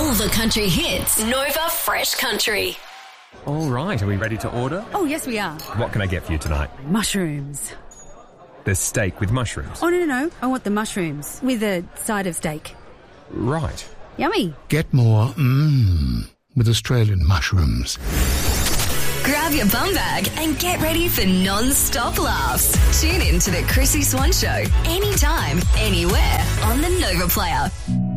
All the country hits. Nova Fresh Country. All right, are we ready to order? Oh, yes, we are. What can I get for you tonight? Mushrooms. There's steak with mushrooms. Oh, no. I want the mushrooms with a side of steak. Right. Yummy. Get more with Australian mushrooms. Grab your bum bag and get ready for non-stop laughs. Tune in to the Chrissy Swan Show anytime, anywhere on the Nova Player.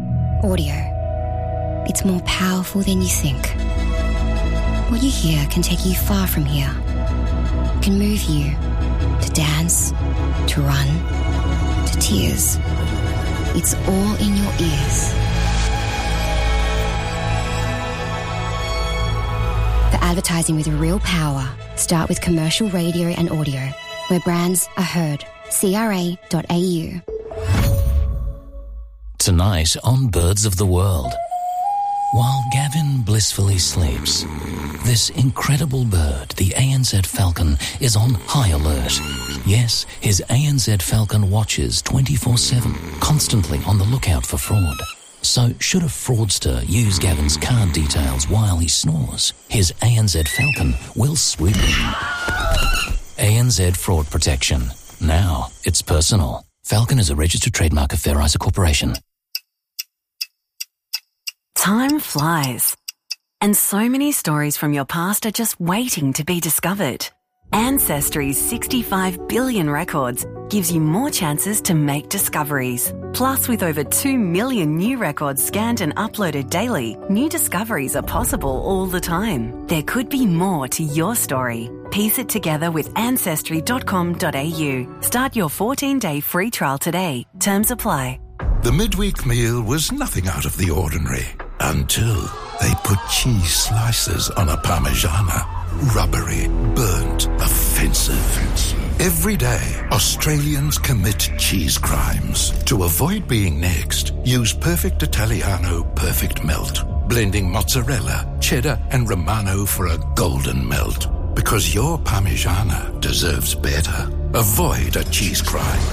Audio. It's more powerful than you think. What you hear can take you far from here. It can move you to dance, to run, to tears. It's all in your ears. For advertising with real power, start with commercial radio and audio, where brands are heard. CRA.au. Tonight on Birds of the World. While Gavin blissfully sleeps, this incredible bird, the ANZ falcon, is on high alert. Yes, his ANZ falcon watches 24/7, constantly on the lookout for fraud. So should a fraudster use Gavin's card details while he snores, his ANZ falcon will swoop in. ANZ Fraud Protection. Now it's personal. Falcon is a registered trademark of Fair Isa Corporation. Time flies, and so many stories from your past are just waiting to be discovered. Ancestry's 65 billion records gives you more chances to make discoveries. Plus, with over 2 million new records scanned and uploaded daily, new discoveries are possible all the time. There could be more to your story. Piece it together with ancestry.com.au. Start your 14-day free trial today. Terms apply. The midweek meal was nothing out of the ordinary until they put cheese slices on a Parmigiana. Rubbery, burnt, offensive. Every day, Australians commit cheese crimes. To avoid being next, use Perfect Italiano Perfect Melt, blending mozzarella, cheddar and Romano for a golden melt. Because your Parmigiana deserves better. Avoid a cheese crime.